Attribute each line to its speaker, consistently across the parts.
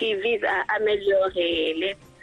Speaker 1: qui vise à améliorer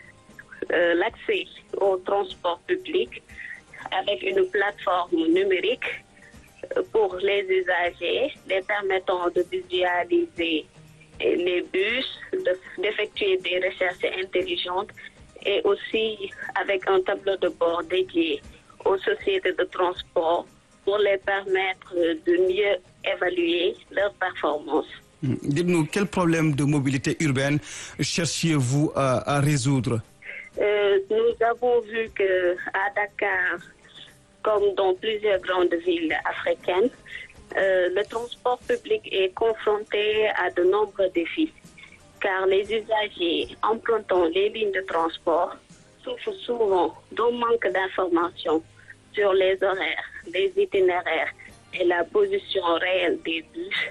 Speaker 1: l'accès au transport public avec une plateforme numérique pour les usagers, les permettant de visualiser les bus, d'effectuer des recherches intelligentes et aussi avec un tableau de bord dédié aux sociétés de transport pour les permettre de mieux évaluer leurs performances.
Speaker 2: Dites-nous, quel problème de mobilité urbaine cherchiez-vous à résoudre?
Speaker 1: Nous avons vu qu'à Dakar, comme dans plusieurs grandes villes africaines, le transport public est confronté à de nombreux défis, car les usagers empruntant les lignes de transport souffrent souvent d'un manque d'informations sur les horaires, les itinéraires et la position réelle des bus.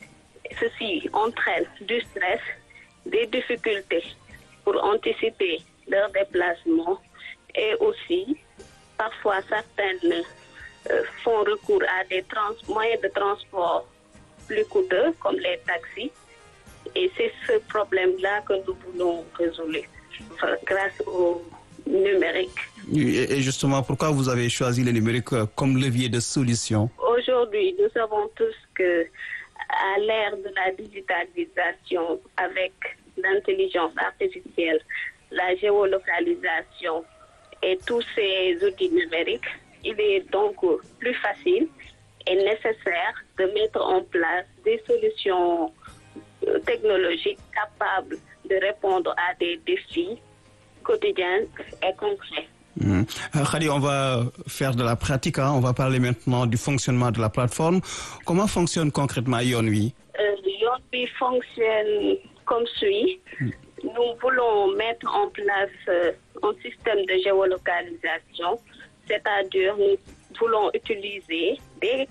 Speaker 1: Ceci entraîne du stress, des difficultés pour anticiper leur déplacement et aussi, parfois certaines font recours à des moyens de transport plus coûteux comme les taxis. Et c'est ce problème-là que nous voulons résoudre grâce au numérique.
Speaker 2: Et justement, pourquoi vous avez choisi le numérique comme levier de solution?
Speaker 1: Aujourd'hui, nous savons tous que à l'ère de la digitalisation avec l'intelligence artificielle, la géolocalisation et tous ces outils numériques, il est donc plus facile et nécessaire de mettre en place des solutions technologiques capables de répondre à des défis quotidiens et concrets.
Speaker 2: Khady, on va faire de la pratique. On va parler maintenant du fonctionnement de la plateforme. Comment fonctionne concrètement Yoonwi?
Speaker 1: Yoonwi fonctionne comme suit. Nous voulons mettre en place un système de géolocalisation, c'est-à-dire nous voulons utiliser des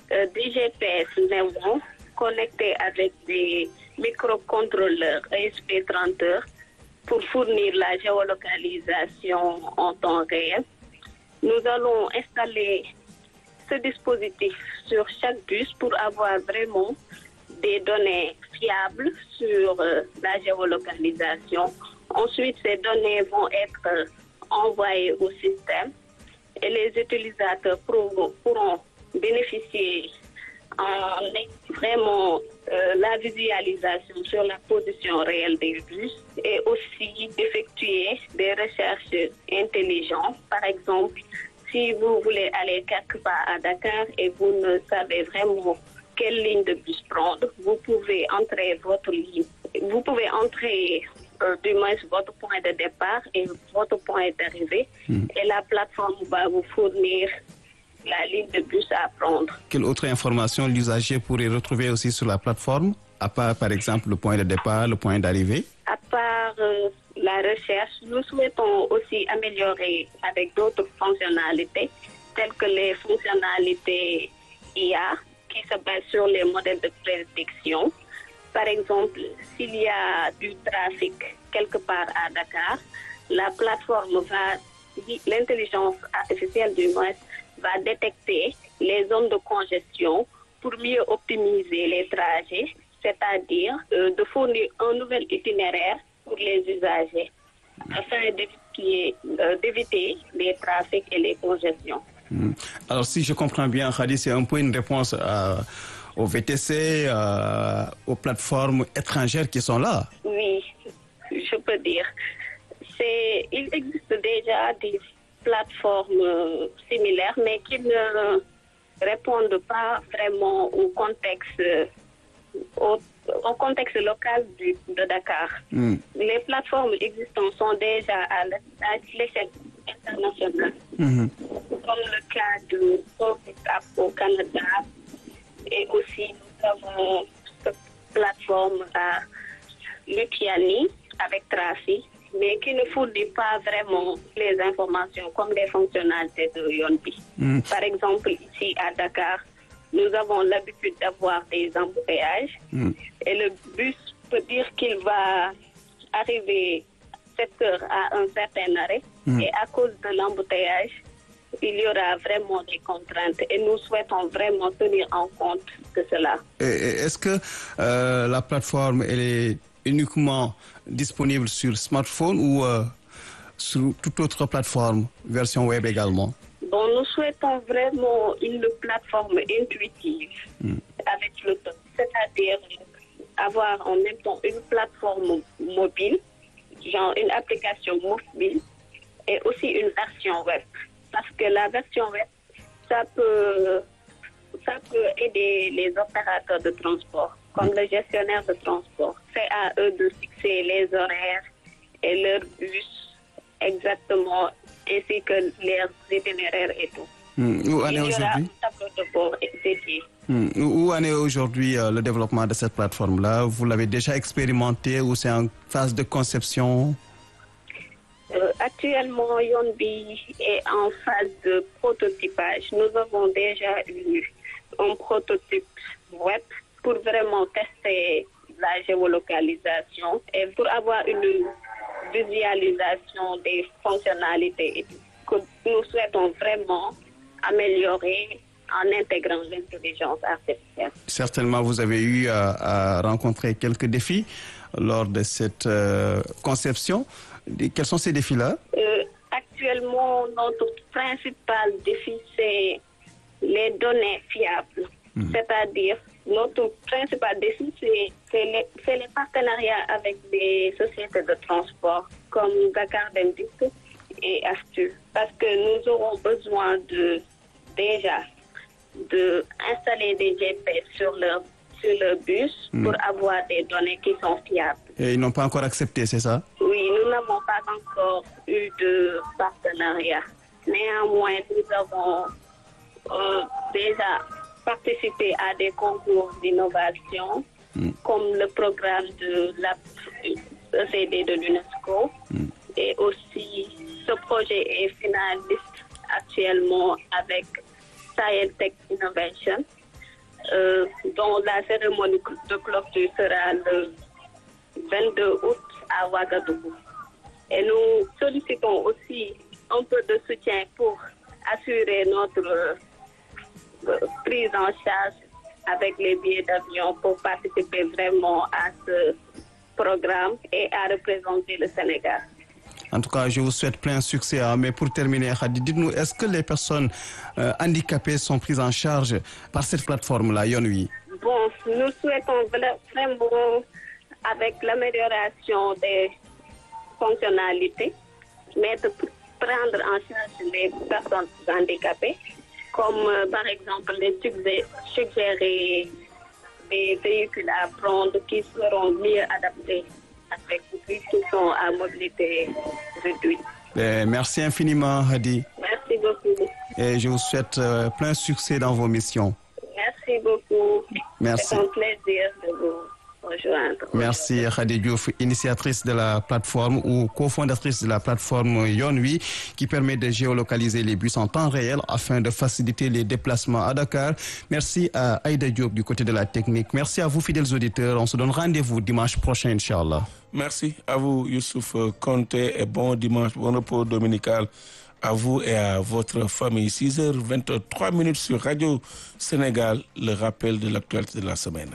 Speaker 1: GPS néons connectés avec des microcontrôleurs ESP30 pour fournir la géolocalisation en temps réel. Nous allons installer ce dispositif sur chaque bus pour avoir vraiment des données fiables sur la géolocalisation. Ensuite, ces données vont être envoyées au système et les utilisateurs pourront bénéficier en vraiment la visualisation sur la position réelle des bus et aussi d'effectuer des recherches intelligentes. Par exemple, si vous voulez aller quelque part à Dakar et vous ne savez vraiment quelle ligne de bus prendre, vous pouvez entrer votre ligne. Vous pouvez entrer du moins votre point de départ et votre point d'arrivée et la plateforme va vous fournir la ligne de bus à prendre.
Speaker 2: Quelle autre information l'usager pourrait retrouver aussi sur la plateforme, à part par exemple le point de départ, le point d'arrivée?
Speaker 1: À part la recherche, nous souhaitons aussi améliorer avec d'autres fonctionnalités, telles que les fonctionnalités IA, qui se basent sur les modèles de prédiction. Par exemple, s'il y a du trafic quelque part à Dakar, la plateforme l'intelligence artificielle du moins, va détecter les zones de congestion pour mieux optimiser les trajets, c'est-à-dire de fournir un nouvel itinéraire pour les usagers afin d'éviter les trafics et les congestions.
Speaker 2: Alors, si je comprends bien, Khady, c'est un peu une réponse aux VTC, aux plateformes étrangères qui sont là.
Speaker 1: Oui, je peux dire. Il existe déjà des plateformes similaires, mais qui ne répondent pas vraiment au contexte local de Dakar. Les plateformes existantes sont déjà à l'échelle internationale, comme le cas de Profitap au Canada, et aussi nous avons cette plateforme à Lutiani avec Trafi, mais qui ne fournit pas vraiment les informations comme les fonctionnalités de Yoonwi. Par exemple, ici à Dakar, nous avons l'habitude d'avoir des embouteillages et le bus peut dire qu'il va arriver 7 heures à un certain arrêt et à cause de l'embouteillage, il y aura vraiment des contraintes et nous souhaitons vraiment tenir en compte de cela.
Speaker 2: Est-ce que la plateforme elle est uniquement disponible sur smartphone ou sur toute autre plateforme, version web également?
Speaker 1: Bon, nous souhaitons vraiment une plateforme intuitive avec le temps, c'est-à-dire avoir en même temps une plateforme mobile, genre une application mobile, et aussi une version web. Parce que la version web, ça peut aider les opérateurs de transport, comme le gestionnaire de transport. C'est à eux de fixer les horaires et leurs bus exactement, ainsi que leurs itinéraires et tout.
Speaker 2: Où en est
Speaker 1: Il y aura
Speaker 2: aujourd'hui?
Speaker 1: un tableau de bord dédié.
Speaker 2: Où en est aujourd'hui le développement de cette plateforme-là? Vous l'avez déjà expérimenté ou c'est en phase de conception?
Speaker 1: Actuellement, Yonbi est en phase de prototypage. Nous avons déjà eu un prototype web pour vraiment tester la géolocalisation et pour avoir une visualisation des fonctionnalités que nous souhaitons vraiment améliorer en intégrant l'intelligence artificielle.
Speaker 2: Certainement, vous avez eu à rencontrer quelques défis lors de cette conception. Quels sont ces défis-là?
Speaker 1: Actuellement, notre principal défi, c'est les données fiables. C'est-à-dire, notre principal défi, c'est les partenariats avec des sociétés de transport comme Dakar Dem Dikk et Astu. Parce que nous aurons besoin déjà d'installer des GPS sur leur bus pour avoir des données qui sont fiables.
Speaker 2: Et ils n'ont pas encore accepté, c'est ça?
Speaker 1: Oui, nous n'avons pas encore eu de partenariat. Néanmoins, nous avons déjà participé à des concours d'innovation, comme le programme de la ECD de l'UNESCO. Et aussi, ce projet est finaliste actuellement avec Sahel Tech Innovation, dont la cérémonie de clôture sera le 22 août à Ouagadougou. Et nous sollicitons aussi un peu de soutien pour assurer notre prise en charge avec les billets d'avion pour participer vraiment à ce programme et à représenter le Sénégal.
Speaker 2: En tout cas, je vous souhaite plein succès. Mais pour terminer, Khady, dites-nous, est-ce que les personnes handicapées sont prises en charge par cette plateforme-là, Yonwi?
Speaker 1: Bon, nous souhaitons vraiment, avec l'amélioration des fonctionnalités, prendre en charge les personnes handicapées, comme par exemple suggérer des véhicules à prendre qui seront mieux adaptés avec ceux qui sont à mobilité réduite.
Speaker 2: Merci infiniment, Khady.
Speaker 1: Merci beaucoup.
Speaker 2: Et je vous souhaite plein succès dans vos missions.
Speaker 1: Merci beaucoup.
Speaker 2: Merci.
Speaker 1: C'est un plaisir de vous rejoindre.
Speaker 2: Merci Khady Diouf, initiatrice de la plateforme ou cofondatrice de la plateforme Yonwi, qui permet de géolocaliser les bus en temps réel afin de faciliter les déplacements à Dakar. Merci à Aïda Diop du côté de la technique. Merci à vous, fidèles auditeurs. On se donne rendez-vous dimanche prochain, Inch'Allah.
Speaker 3: Merci à vous, Youssouf Konté, et bon dimanche, bon repos dominical à vous et à votre famille. 6h23 sur Radio Sénégal, le rappel de l'actualité de la semaine.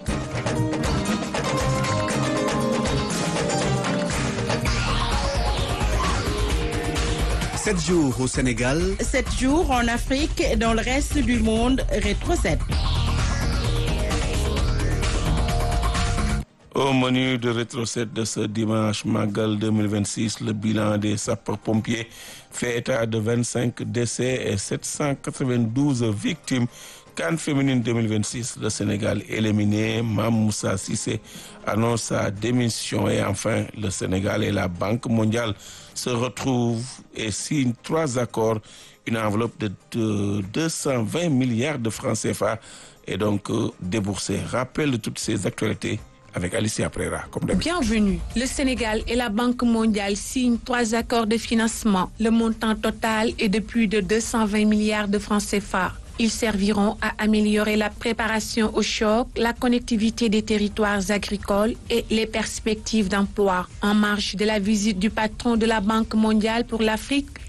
Speaker 4: 7 jours au Sénégal.
Speaker 5: 7 jours en Afrique et dans le reste du monde. Rétro 7.
Speaker 3: Au menu de Rétro 7 de ce dimanche Magal 2026, le bilan des sapeurs-pompiers fait état de 25 décès et 792 victimes. CAN féminine 2026, le Sénégal éliminé. Mamoussa Cissé annonce sa démission. Et enfin, le Sénégal et la Banque mondiale se retrouvent et signent 3 accords. Une enveloppe de 220 milliards de francs CFA est donc déboursée. Rappel de toutes ces actualités avec Alicia Prera, comme d'habitude.
Speaker 6: Bienvenue. Le Sénégal et la Banque mondiale signent 3 accords de financement. Le montant total est de plus de 220 milliards de francs CFA. Ils serviront à améliorer la préparation au choc, la connectivité des territoires agricoles et les perspectives d'emploi. En marge de la visite du patron de la Banque mondiale pour l'Afrique,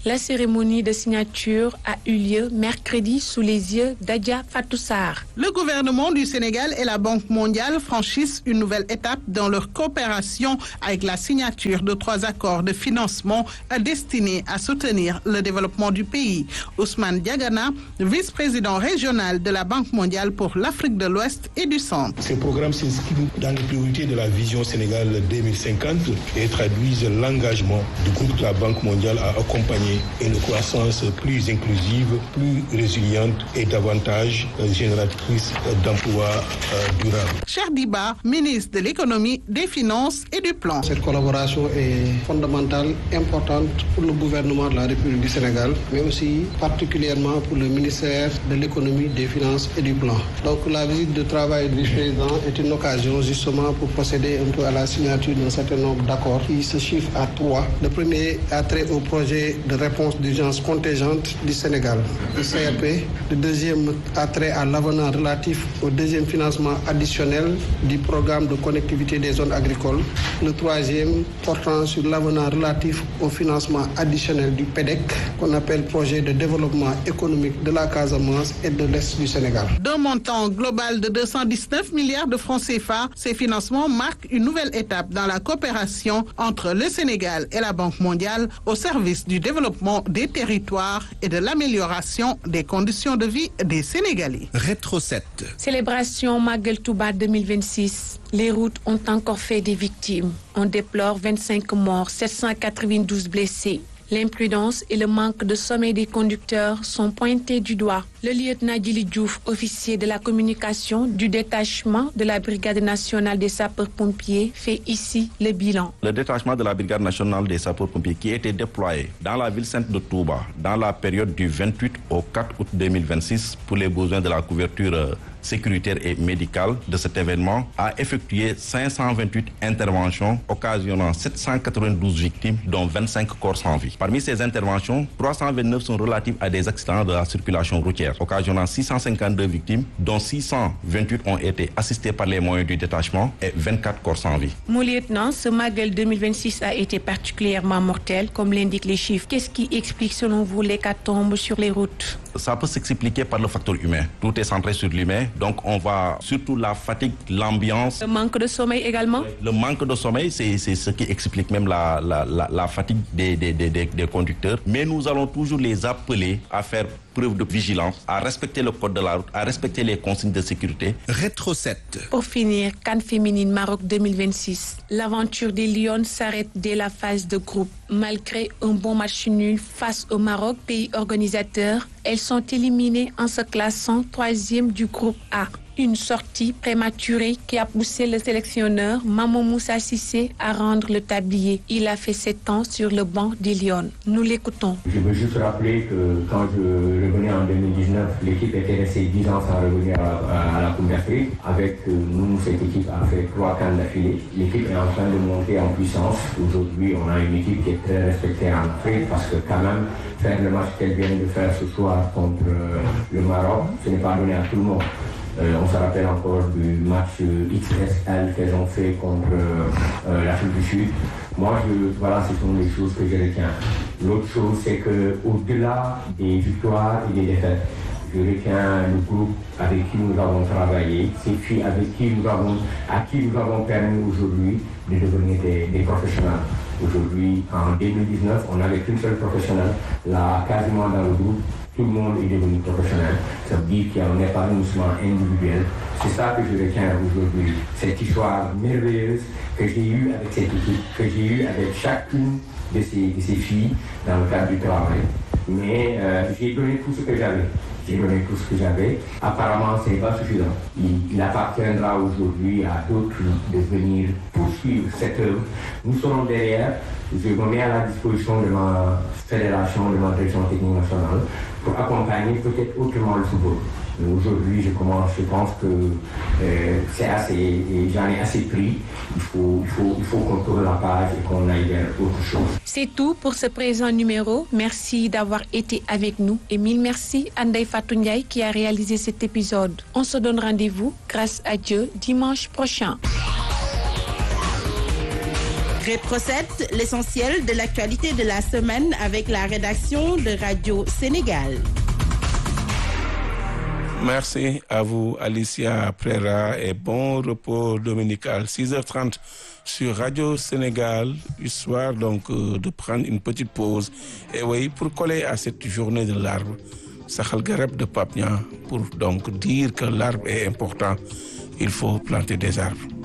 Speaker 6: La cérémonie de signature a eu lieu mercredi sous les yeux d'Adja Fatou Sarr.
Speaker 5: Le gouvernement du Sénégal et la Banque mondiale franchissent une nouvelle étape dans leur coopération avec la signature de 3 accords de financement destinés à soutenir le développement du pays. Ousmane Diagana, vice-président régional de la Banque mondiale pour l'Afrique de l'Ouest et du Centre.
Speaker 4: Ces programmes s'inscrivent dans les priorités de la vision Sénégal 2050 et traduisent l'engagement du groupe de la Banque mondiale à accompagner une croissance plus inclusive, plus résiliente et davantage génératrice d'emplois durables.
Speaker 5: Cheikh Diba, ministre de l'économie, des finances et du plan.
Speaker 7: Cette collaboration est fondamentale, importante pour le gouvernement de la République du Sénégal, mais aussi particulièrement pour le ministère de l'économie, des finances et du plan. Donc la visite de travail du président est une occasion justement pour procéder un peu à la signature d'un certain nombre d'accords qui se chiffrent à 3. Le premier a trait au projet de réponse d'urgence contingente du Sénégal, le CRP. Le deuxième a trait à l'avenant relatif au deuxième financement additionnel du programme de connectivité des zones agricoles. Le troisième portant sur l'avenant relatif au financement additionnel du PEDEC, qu'on appelle projet de développement économique de la Casamance et de l'Est du Sénégal.
Speaker 5: D'un montant global de 219 milliards de francs CFA, ces financements marquent une nouvelle étape dans la coopération entre le Sénégal et la Banque mondiale au service du développement des territoires et de l'amélioration des conditions de vie des Sénégalais.
Speaker 8: Rétro 7.
Speaker 6: Célébration Magal Touba 2026. Les routes ont encore fait des victimes. On déplore 25 morts, 792 blessés. L'imprudence et le manque de sommeil des conducteurs sont pointés du doigt. Le lieutenant Djili Diouf, officier de la communication du détachement de la Brigade nationale des sapeurs-pompiers, fait ici le bilan.
Speaker 9: Le détachement de la Brigade nationale des sapeurs-pompiers qui était déployé dans la ville sainte de Touba dans la période du 28 au 4 août 2026 pour les besoins de la couverture sécuritaire et médicale de cet événement a effectué 528 interventions occasionnant 792 victimes dont 25 corps sans vie. Parmi ces interventions, 329 sont relatives à des accidents de la circulation routière occasionnant 652 victimes dont 628 ont été assistés par les moyens du détachement et 24 corps sans vie.
Speaker 6: Mon lieutenant, ce Magal 2026 a été particulièrement mortel comme l'indiquent les chiffres. Qu'est-ce qui explique selon vous l'hécatombe sur les routes?
Speaker 9: Ça peut s'expliquer par le facteur humain. Tout est centré sur l'humain. Donc on voit surtout la fatigue, l'ambiance.
Speaker 6: Le manque de sommeil également?
Speaker 9: Le manque de sommeil, c'est ce qui explique même la fatigue des conducteurs. Mais nous allons toujours les appeler à faire preuve de vigilance, à respecter le code de la route, à respecter les consignes de sécurité.
Speaker 8: Rétro 7.
Speaker 6: Pour finir, CAN féminine Maroc 2026. L'aventure des Lions s'arrête dès la phase de groupe. Malgré un bon match nul face au Maroc, pays organisateur, elles sont éliminées en se classant 3e du groupe A. Une sortie prématurée qui a poussé le sélectionneur Mamou Moussa Cissé à rendre le tablier. Il a fait 7 ans sur le banc des Lions. Nous l'écoutons.
Speaker 10: Je veux juste rappeler que quand je revenais en 2019, l'équipe était restée 10 ans sans revenir à la Coupe d'Afrique. Avec nous, cette équipe a fait 3 CAN d'affilée. L'équipe est en train de monter en puissance. Aujourd'hui, on a une équipe qui est très respectée en Afrique parce que quand même, faire le match qu'elle vient de faire ce soir contre le Maroc, ce n'est pas donné à tout le monde. On se rappelle encore du match XSL qu'elles ont fait contre l'Afrique du Sud. Moi, voilà, ce sont les choses que je retiens. L'autre chose, c'est qu'au-delà des victoires et des défaites, je retiens le groupe avec qui nous avons travaillé, ces filles à qui nous avons permis aujourd'hui de devenir des professionnels. Aujourd'hui, en 2019, on n'avait qu'une seule professionnelle, là, quasiment dans le groupe. Tout le monde est devenu professionnel. Ça veut dire qu'il y a un épanouissement individuel. C'est ça que je retiens aujourd'hui. Cette histoire merveilleuse que j'ai eue avec cette équipe, que j'ai eue avec chacune de ces filles dans le cadre du travail. Mais j'ai donné tout ce que j'avais. Apparemment, ce n'est pas suffisant. Il appartiendra aujourd'hui à d'autres de venir poursuivre cette œuvre. Nous serons derrière. Je me mets à la disposition de ma fédération, de ma direction technique nationale, pour accompagner peut-être autrement le football. Mais aujourd'hui, je pense que c'est assez, et j'en ai assez pris. Il faut qu'on tourne la page et qu'on aille vers autre chose.
Speaker 6: C'est tout pour ce présent numéro. Merci d'avoir été avec nous et mille merci à Ndeye Fatou Ndiaye qui a réalisé cet épisode. On se donne rendez-vous, grâce à Dieu, dimanche prochain.
Speaker 8: Rétro 7, l'essentiel de l'actualité de la semaine avec la rédaction de Radio Sénégal.
Speaker 3: Merci à vous, Alicia Prera, et bon repos dominical. 6h30 sur Radio Sénégal, histoire donc de prendre une petite pause. Et oui, pour coller à cette journée de l'arbre, Sakhal Garab de Pape Niang, pour donc dire que l'arbre est important, il faut planter des arbres.